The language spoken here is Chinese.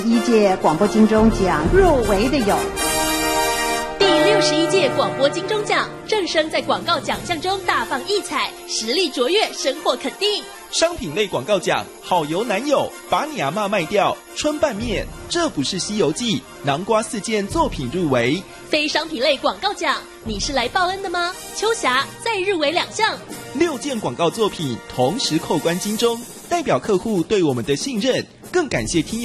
1届广播金钟奖入围的有第61届广播金钟奖，正声在广告奖项中大放异彩，实力卓越，深获肯定。 商品类广告奖，好油男友，把你阿嬷卖掉，春拌面，这不是西游记，南瓜4件作品入围。 非商品类广告奖，你是来报恩的吗？秋霞再入围2项 ，6件广告作品同时扣关金钟，代表客户对我们的信任，更感谢听友